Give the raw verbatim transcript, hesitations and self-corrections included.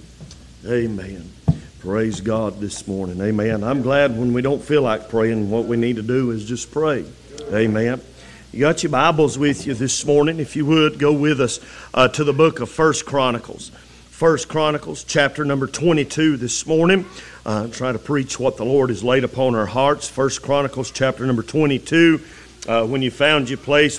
Amen. Praise God this morning. Amen. I'm glad when we don't feel like praying, what we need to do is just pray. Amen. You got your Bibles with you this morning. If you would, go with us uh, to the book of First Chronicles. First Chronicles, chapter number twenty-two this morning. Uh, try to preach what the Lord has laid upon our hearts. First Chronicles, chapter number twenty-two. Uh, when you found your place,